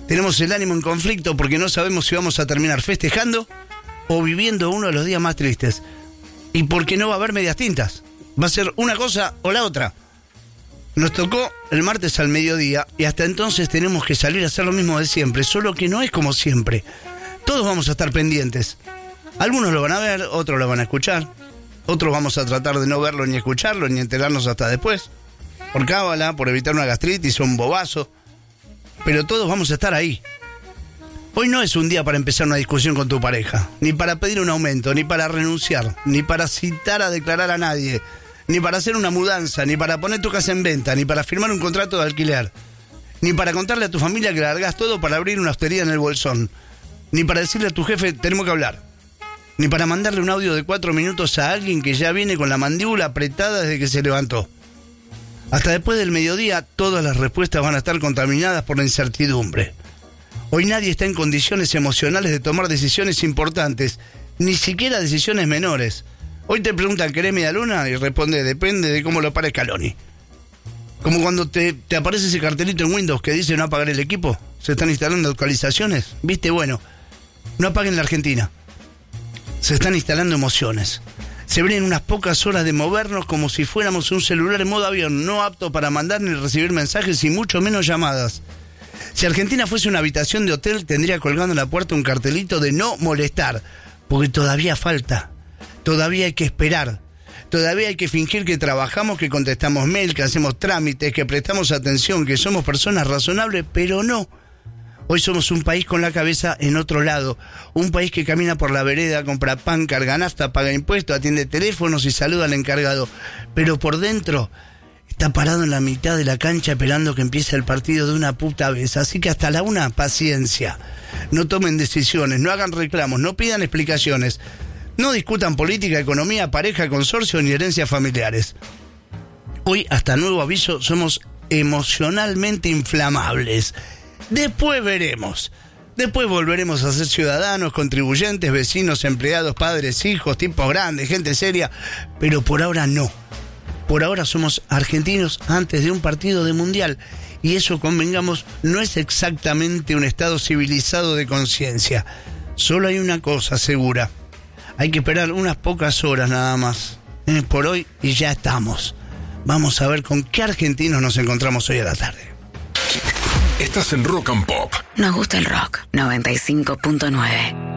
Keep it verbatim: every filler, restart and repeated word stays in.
Tenemos el ánimo en conflicto porque no sabemos si vamos a terminar festejando o viviendo uno de los días más tristes. Y porque no va a haber medias tintas. Va a ser una cosa o la otra. Nos tocó el martes al mediodía y hasta entonces tenemos que salir a hacer lo mismo de siempre, solo que no es como siempre. Todos vamos a estar pendientes. Algunos lo van a ver, otros lo van a escuchar. Otros vamos a tratar de no verlo ni escucharlo ni enterarnos hasta después. Por cábala, por evitar una gastritis o un bobazo. Pero todos vamos a estar ahí. Hoy no es un día para empezar una discusión con tu pareja, ni para pedir un aumento, ni para renunciar, ni para citar a declarar a nadie, ni para hacer una mudanza, ni para poner tu casa en venta, ni para firmar un contrato de alquiler, ni para contarle a tu familia que largás todo para abrir una hostería en el bolsón, ni para decirle a tu jefe tenemos que hablar, ni para mandarle un audio de cuatro minutos a alguien que ya viene con la mandíbula apretada desde que se levantó. Hasta después del mediodía todas las respuestas van a estar contaminadas por la incertidumbre. Hoy nadie está en condiciones emocionales de tomar decisiones importantes, ni siquiera decisiones menores. Hoy te preguntan, ¿querés media luna? Y responde, depende de cómo lo pare Scaloni. Como cuando te, te aparece ese cartelito en Windows que dice no apagar el equipo, se están instalando actualizaciones. ¿Viste? Bueno, no apaguen la Argentina. Se están instalando emociones. Se vienen unas pocas horas de movernos como si fuéramos un celular en modo avión, no apto para mandar ni recibir mensajes y mucho menos llamadas. Si Argentina fuese una habitación de hotel, tendría colgando en la puerta un cartelito de no molestar, porque todavía falta, todavía hay que esperar, todavía hay que fingir que trabajamos, que contestamos mail, que hacemos trámites, que prestamos atención, que somos personas razonables, pero no. Hoy somos un país con la cabeza en otro lado, un país que camina por la vereda, compra pan, carga nafta, paga impuestos, atiende teléfonos y saluda al encargado, pero por dentro está parado en la mitad de la cancha esperando que empiece el partido de una puta vez. Así que hasta la una, paciencia. No tomen decisiones, no hagan reclamos, no pidan explicaciones. No discutan política, economía, pareja, consorcio ni herencias familiares. Hoy, hasta nuevo aviso, somos emocionalmente inflamables. Después veremos. Después volveremos a ser ciudadanos, contribuyentes, vecinos, empleados, padres, hijos, tipos grandes, gente seria. Pero por ahora no. Por ahora somos argentinos antes de un partido de mundial. Y eso, convengamos, no es exactamente un estado civilizado de conciencia. Solo hay una cosa segura. Hay que esperar unas pocas horas nada más. Eh, por hoy y ya estamos. Vamos a ver con qué argentinos nos encontramos hoy a la tarde. Estás en Rock and Pop. Nos gusta el rock. noventa y cinco punto nueve.